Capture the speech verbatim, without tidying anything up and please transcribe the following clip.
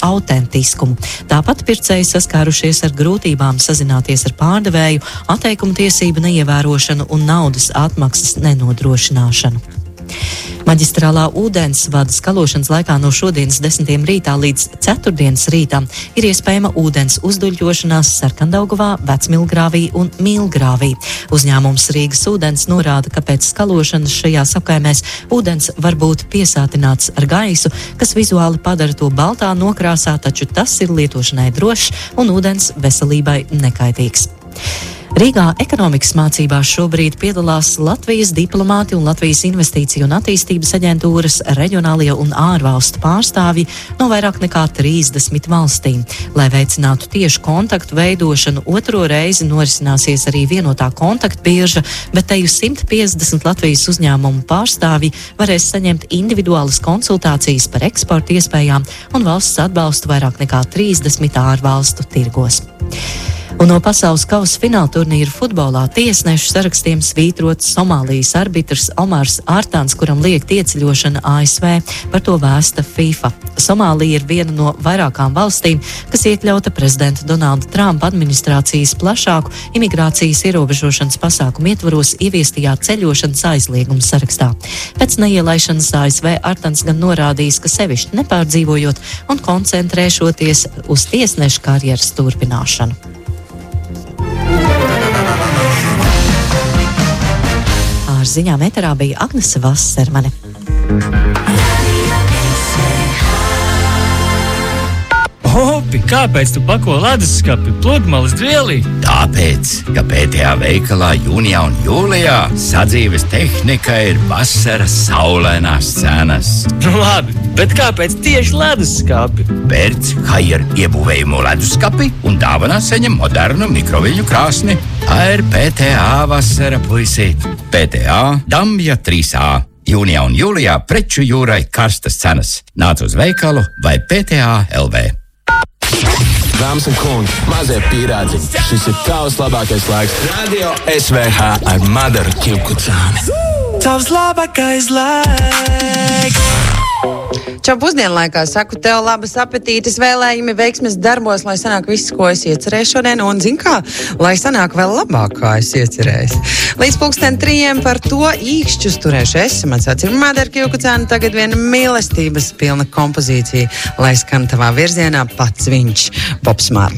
autentiskumu. Tāpat pircēji saskārušies ar grūtībām sazināties ar pārdevēju, atteikuma tiesību neievērošanu un naudas atmaksas nenodrošināšanu. Maģistrālā ūdensvada skalošanas laikā no šodienas desmitiem rītā līdz ceturtdienas rītām ir iespējama ūdens uzduļķošanās Sarkandaugavā, Vecmilgrāvī un Milgrāvī. Uzņēmums Rīgas ūdens norāda, ka pēc skalošanas šajās apkaimēs ūdens var būt piesātināts ar gaisu, kas vizuāli padara to baltā nokrāsā, taču tas ir lietošanai drošs un ūdens veselībai nekaitīgs. Rīgā ekonomikas mācībās šobrīd piedalās Latvijas diplomāti un Latvijas investīciju un attīstības aģentūras reģionālie un ārvalstu pārstāvji no vairāk nekā trīsdesmit valstīm. Lai veicinātu tiešu kontaktu veidošanu, otro reizi norisināsies arī vienotā kontaktbirža, bet teju simt piecdesmit Latvijas uzņēmumu pārstāvji varēs saņemt individuālas konsultācijas par eksporta iespējām un valsts atbalstu vairāk nekā trīsdesmit ārvalstu tirgos. Un no pasaules kausa fināla turnīra futbolā tiesnešu sarakstiem svītrots Somālijas arbitrs Omars Ārtāns, kuram liegt ieceļošana A S V. Par to vēsta FIFA. Somālija ir viena no vairākām valstīm, kas iekļauta prezidenta Donalda Trumpa administrācijas plašāku imigrācijas ierobežošanas pasākumu ietvaros ieviestajā ceļošanas aizlieguma sarakstā. Pēc neielaišanas A S V Ārtāns gan norādījis, ka sevišķi nepārdzīvojot un koncentrēšoties uz tiesnešu karjeras turpināšanu. Ar ziņām eterā bija Agnese Vassermane. Opi, kāpēc tu pako leduskapi pludmales dvielī? Tāpēc, ka P T A veikalā jūnijā un jūlijā sadzīves tehnika ir vasaras saulainās cenas. Nu labi, bet kāpēc tieši leduskapi? Pērc Haier iebūvējumu leduskapi un dāvanā saņem modernu mikroviļņu krāsni. Tā ir P T A vasara, puisi. P T A Dambja trīs A. Jūnijā un jūlijā preču jūrai karstas cenas. Nāc uz veikalu vai P T A L V. Dāmas un kungi, mazie pīrāģi, šis ir tavs labākais laiks. Radio S V H ar Madaru Ķivkucāni. Tavs labākais laiks. Čau pusdienlaikā saku tev labas apetītes, vēlējumi, veiksmes darbos, lai sanāk viss, ko es iecerēju šodien, un zin kā, lai sanāk vēl labāk, kā es iecerēju. Līdz pulksten trījiem par to īkšķus turēšu es, mans vārds ir Madara Ķivkucāne, tagad viena mīlestības pilna kompozīcija, lai skan tavā virzienā pats viņš, Bobs Marley.